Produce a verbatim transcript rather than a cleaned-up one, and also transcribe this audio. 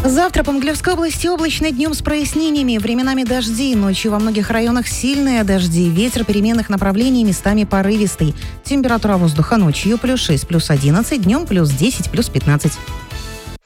Завтра по Могилевской области облачно, днем с прояснениями, временами дожди. Ночью во многих районах сильные дожди. Ветер переменных направлений, местами порывистый. Температура воздуха ночью плюс шесть, плюс одиннадцать, днем плюс десять, плюс пятнадцать.